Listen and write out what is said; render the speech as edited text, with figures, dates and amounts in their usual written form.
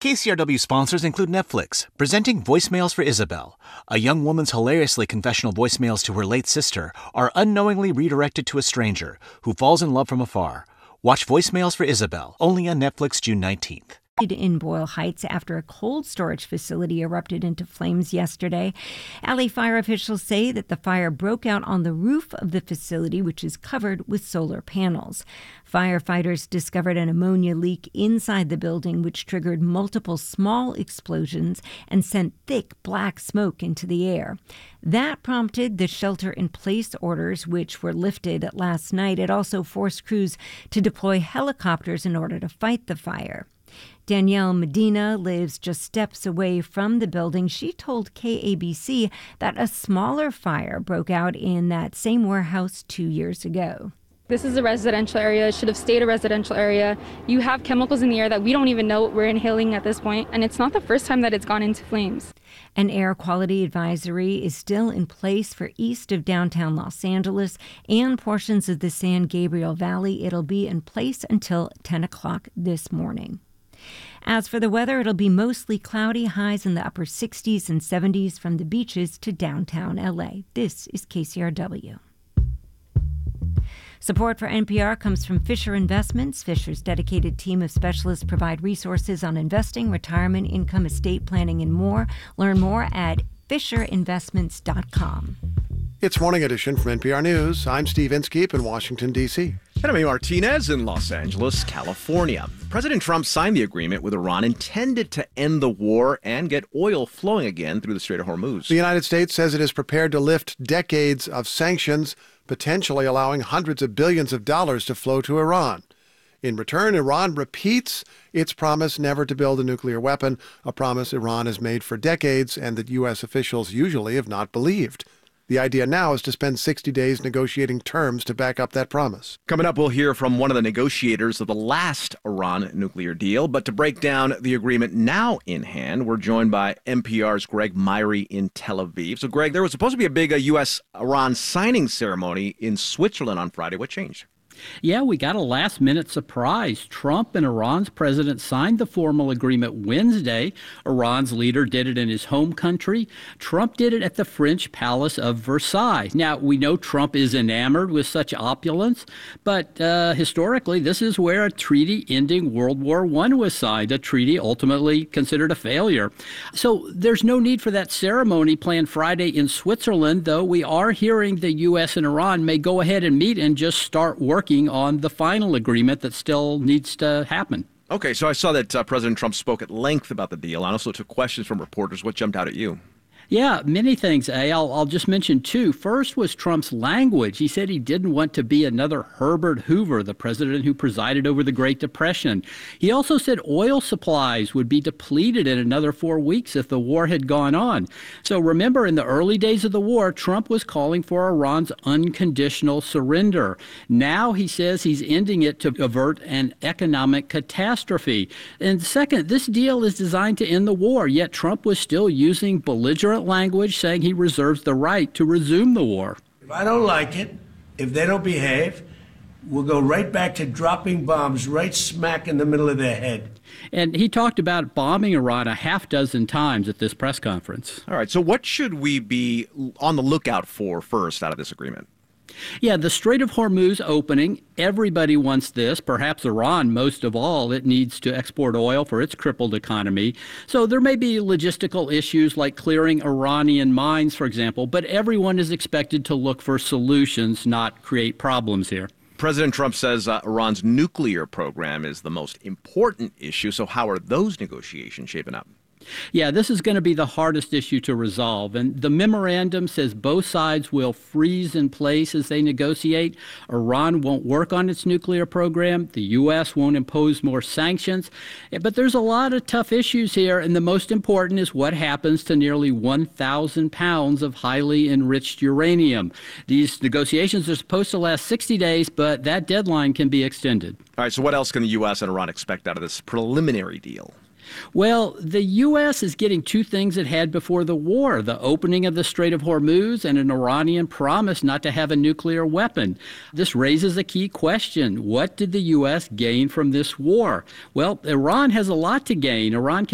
KCRW sponsors include Netflix, presenting Voicemails for Isabel. A young woman's hilariously confessional voicemails to her late sister are unknowingly redirected to a stranger who falls in love from afar. Watch Voicemails for Isabel, only on Netflix June 19th. In Boyle Heights after a cold storage facility erupted into flames yesterday. LA fire officials say that the fire broke out on the roof of the facility, which is covered with solar panels. Firefighters discovered an ammonia leak inside the building, which triggered multiple small explosions and sent thick black smoke into the air. That prompted the shelter-in-place orders, which were lifted last night. It also forced crews to deploy helicopters in order to fight the fire. Danielle Medina lives just steps away from the building. She told KABC that a smaller fire broke out in that same warehouse 2 years ago. This is a residential area. It should have stayed a residential area. You have chemicals in the air that we don't even know what we're inhaling at this point, and it's not the first time that it's gone into flames. An air quality advisory is still in place for east of downtown Los Angeles and portions of the San Gabriel Valley. It'll be in place until 10 o'clock this morning. As for the weather, it'll be mostly cloudy, highs in the upper 60s and 70s from the beaches to downtown LA. This is KCRW. Support for NPR comes from Fisher Investments. Fisher's dedicated team of specialists provide resources on investing, retirement, income, estate planning, and more. Learn more at FisherInvestments.com. It's Morning Edition from NPR News. I'm Steve Inskeep in Washington, D.C. And I'm Martinez in Los Angeles, California. President Trump signed the agreement with Iran intended to end the war and get oil flowing again through the Strait of Hormuz. The United States says it is prepared to lift decades of sanctions, potentially allowing hundreds of billions of dollars to flow to Iran. In return, Iran repeats its promise never to build a nuclear weapon, a promise Iran has made for decades and that U.S. officials usually have not believed. The idea now is to spend 60 days negotiating terms to back up that promise. Coming up, we'll hear from one of the negotiators of the last Iran nuclear deal. But to break down the agreement now in hand, we're joined by NPR's Greg Myrie in Tel Aviv. So, Greg, there was supposed to be a big U.S.-Iran signing ceremony in Switzerland on Friday. What changed? Yeah, we got a last-minute surprise. Trump and Iran's president signed the formal agreement Wednesday. Iran's leader did it in his home country. Trump did it at the French Palace of Versailles. Now, we know Trump is enamored with such opulence, but historically, this is where a treaty ending World War I was signed, a treaty ultimately considered a failure. So there's no need for that ceremony planned Friday in Switzerland, though we are hearing the U.S. and Iran may go ahead and meet and just start working on the final agreement that still needs to happen. Okay, so I saw that President Trump spoke at length about the deal and also took questions from reporters. What jumped out at you? Yeah, many things, I'll just mention two. First was Trump's language. He said he didn't want to be another Herbert Hoover, the president who presided over the Great Depression. He also said oil supplies would be depleted in another 4 weeks if the war had gone on. So remember, in the early days of the war, Trump was calling for Iran's unconditional surrender. Now he says he's ending it to avert an economic catastrophe. And second, this deal is designed to end the war, yet Trump was still using belligerent language, saying he reserves the right to resume the war. If I don't like it, if they don't behave, we'll go right back to dropping bombs right smack in the middle of their head. And he talked about bombing Iran a half dozen times at this press conference. All right, so what should we be on the lookout for first out of this agreement? Yeah, the Strait of Hormuz opening, everybody wants this, perhaps Iran most of all. It needs to export oil for its crippled economy. So there may be logistical issues like clearing Iranian mines, for example, but everyone is expected to look for solutions, not create problems here. President Trump says Iran's nuclear program is the most important issue. So how are those negotiations shaping up? Yeah, this is going to be the hardest issue to resolve. And the memorandum says both sides will freeze in place as they negotiate. Iran won't work on its nuclear program. The U.S. won't impose more sanctions. But there's a lot of tough issues here. And the most important is what happens to nearly 1,000 pounds of highly enriched uranium. These negotiations are supposed to last 60 days, but that deadline can be extended. All right, so what else can the U.S. and Iran expect out of this preliminary deal? Well, the U.S. is getting two things it had before the war, the opening of the Strait of Hormuz and an Iranian promise not to have a nuclear weapon. This raises a key question. What did the U.S. gain from this war? Well, Iran has a lot to gain. Iran